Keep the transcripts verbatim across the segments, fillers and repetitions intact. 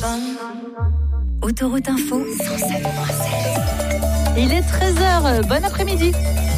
fun. Autoroute Info, cent sept virgule sept. Il est treize heures, bon après-midi.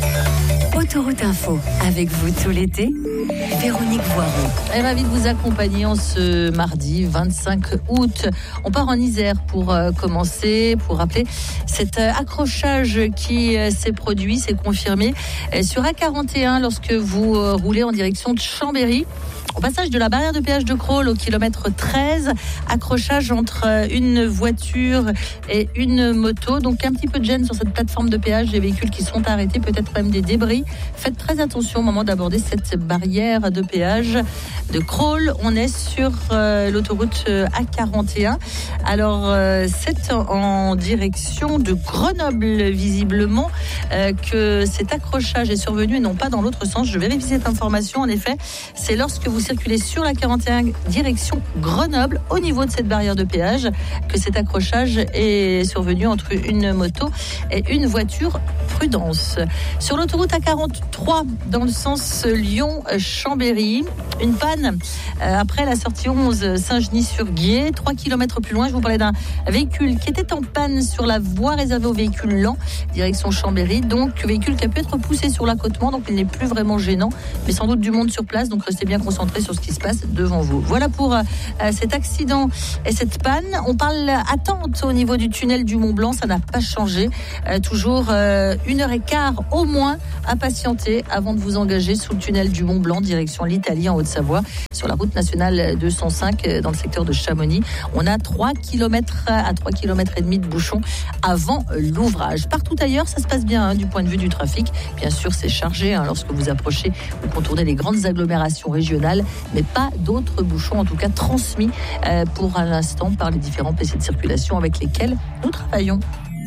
Autoroute Info, avec vous tout l'été, Véronique Voiron. Elle va vite vous accompagner en ce mardi vingt-cinq août. On part en Isère pour euh, commencer, pour rappeler cet euh, accrochage qui euh, s'est produit, s'est confirmé euh, sur A quarante et un lorsque vous euh, roulez en direction de Chambéry. Au passage de la barrière de péage de Crolles au kilomètre treize, accrochage entre une voiture et une moto. Donc un petit peu de gêne sur cette plateforme de péage, des véhicules qui sont arrêtés, peut-être même des débris. Faites très attention au moment d'aborder cette barrière de péage de Crolles. On est sur euh, l'autoroute A quarante et un. Alors euh, c'est en direction de Grenoble visiblement euh, que cet accrochage est survenu et non pas dans l'autre sens. Je vérifie cette information. En effet, c'est lorsque vous circulez sur la quarante et un direction Grenoble au niveau de cette barrière de péage que cet accrochage est survenu entre une moto et une voiture. Prudence. Sur l'autoroute A quarante-trois dans le sens Lyon-Chambéry, une panne euh, après la sortie onze Saint-Genis-sur-Guiers. trois kilomètres plus loin, je vous parlais d'un véhicule qui était en panne sur la voie réservée aux véhicules lents direction Chambéry. Donc véhicule qui a pu être poussé sur l'accotement, donc il n'est plus vraiment gênant, mais sans doute du monde sur place, donc restez bien concentrés sur ce qui se passe devant vous. Voilà pour euh, cet accident et cette panne. On parle attente au niveau du tunnel du Mont-Blanc, ça n'a pas changé. Euh, toujours euh, une heure et quart au moins à patienter avant de vous engager sous le tunnel du Mont-Blanc, direction l'Italie en Haute-Savoie, sur la route nationale deux cent cinq dans le secteur de Chamonix. On a trois kilomètres à trois kilomètres et demi de bouchons avant l'ouvrage. Partout ailleurs, ça se passe bien hein, du point de vue du trafic. Bien sûr, c'est chargé hein, lorsque vous approchez ou contournez les grandes agglomérations régionales, mais pas d'autres bouchons, en tout cas transmis euh, pour l'instant par les différents P C de circulation avec lesquels nous travaillons.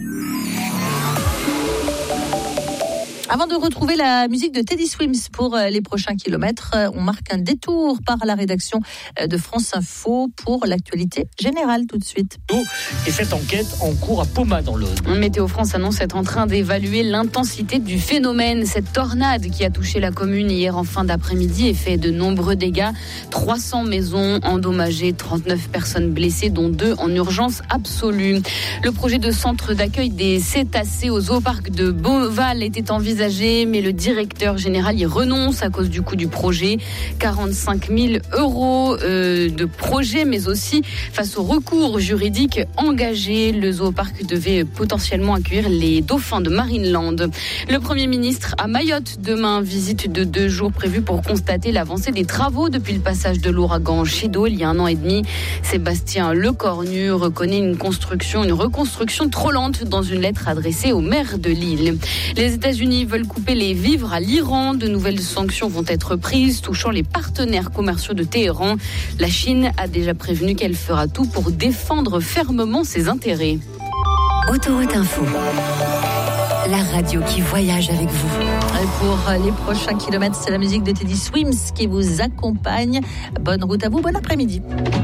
Avant de retrouver la musique de Teddy Swims pour les prochains kilomètres, on marque un détour par la rédaction de France Info pour l'actualité générale tout de suite. Et cette enquête en cours à Poma dans l'Aude. Météo France annonce être en train d'évaluer l'intensité du phénomène. Cette tornade qui a touché la commune hier en fin d'après-midi et fait de nombreux dégâts. trois cents maisons endommagées, trente-neuf personnes blessées, dont deux en urgence absolue. Le projet de centre d'accueil des cétacés au zooparc de Beauval était envisagé, mais le directeur général y renonce à cause du coût du projet. quarante-cinq mille euros euh, de projet, mais aussi face au recours juridique engagé. Le zooparc devait potentiellement accueillir les dauphins de Marineland. Le Premier ministre à Mayotte demain, visite de deux jours prévue pour constater l'avancée des travaux depuis le passage de l'ouragan Chido il y a un an et demi. Sébastien Lecornu reconnaît une construction, une reconstruction trop lente dans une lettre adressée au maire de Lille. Les États-Unis veulent couper les vivres à l'Iran. De nouvelles sanctions vont être prises, touchant les partenaires commerciaux de Téhéran. La Chine a déjà prévenu qu'elle fera tout pour défendre fermement ses intérêts. Autoroute Info, la radio qui voyage avec vous. Et pour les prochains kilomètres, c'est la musique de Teddy Swims qui vous accompagne. Bonne route à vous, bon après-midi.